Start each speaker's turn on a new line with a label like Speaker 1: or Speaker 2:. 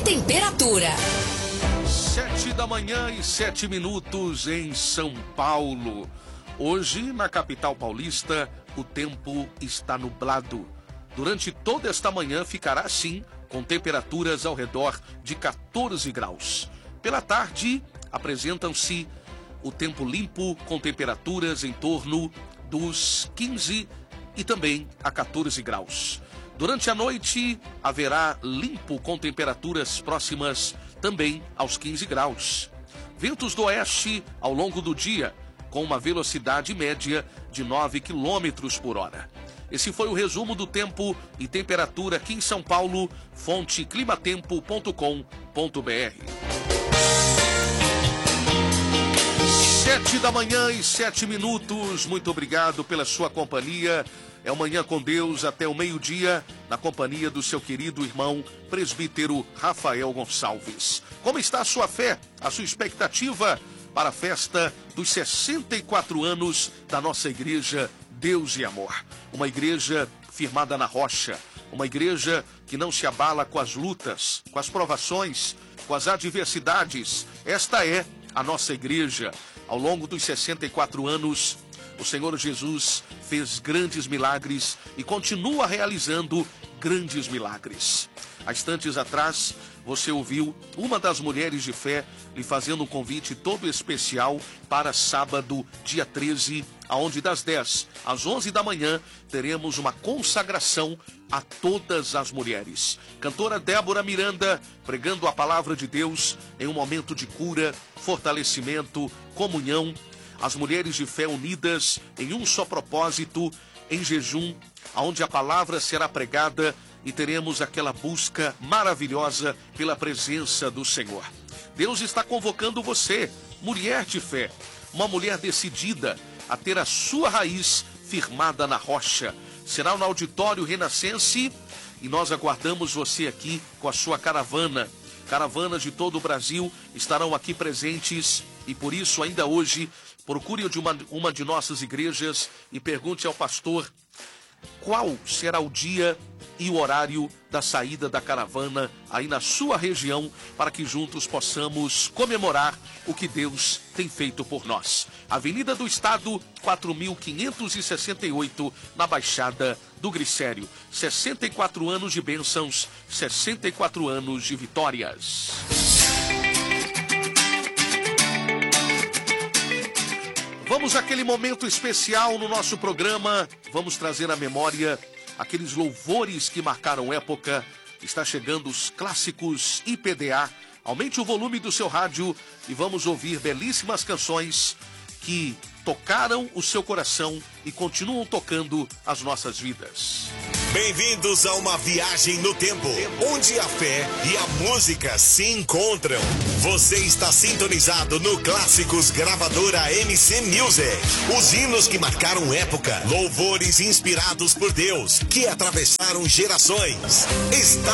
Speaker 1: temperatura.
Speaker 2: 7h07 em São Paulo. Hoje, na capital paulista, o tempo está nublado. Durante toda esta manhã ficará assim, com temperaturas ao redor de 14 graus. Pela tarde, apresentam-se o tempo limpo, com temperaturas em torno dos 15 e também a 14 graus. Durante a noite, haverá limpo com temperaturas próximas também aos 15 graus. Ventos do oeste ao longo do dia, com uma velocidade média de 9 km por hora. Esse foi o resumo do tempo e temperatura aqui em São Paulo, fonte climatempo.com.br. 7h07, muito obrigado pela sua companhia. É o Manhã com Deus até o meio-dia, na companhia do seu querido irmão presbítero Rafael Gonçalves. Como está a sua fé, a sua expectativa para a festa dos 64 anos da nossa igreja Deus e Amor? Uma igreja firmada na rocha, uma igreja que não se abala com as lutas, com as provações, com as adversidades. Esta é a nossa igreja. Ao longo dos 64 anos, o Senhor Jesus fez grandes milagres e continua realizando grandes milagres. Há instantes atrás, você ouviu uma das mulheres de fé lhe fazendo um convite todo especial para sábado, dia 13, aonde das 10 às 11 da manhã teremos uma consagração a todas as mulheres. Cantora Débora Miranda pregando a palavra de Deus em um momento de cura, fortalecimento, comunhão. As mulheres de fé unidas em um só propósito, em jejum, onde a palavra será pregada e teremos aquela busca maravilhosa pela presença do Senhor. Deus está convocando você, mulher de fé, uma mulher decidida a ter a sua raiz firmada na rocha. Será no Auditório Renascense e nós aguardamos você aqui com a sua caravana. Caravanas de todo o Brasil estarão aqui presentes e por isso ainda hoje procure uma de nossas igrejas e pergunte ao pastor qual será o dia e o horário da saída da caravana aí na sua região, para que juntos possamos comemorar o que Deus tem feito por nós. Avenida do Estado, 4.568, na Baixada do Glicério. 64 anos de bênçãos, 64 anos de vitórias. Vamos àquele momento especial no nosso programa. Vamos trazer à memória aqueles louvores que marcaram época. Está chegando os clássicos IPDA. Aumente o volume do seu rádio e vamos ouvir belíssimas canções que tocaram o seu coração e continuam tocando as nossas vidas.
Speaker 3: Bem-vindos a uma viagem no tempo, onde a fé e a música se encontram. Você está sintonizado no Clássicos Gravadora MC Music. Os hinos que marcaram época, louvores inspirados por Deus, que atravessaram gerações. Está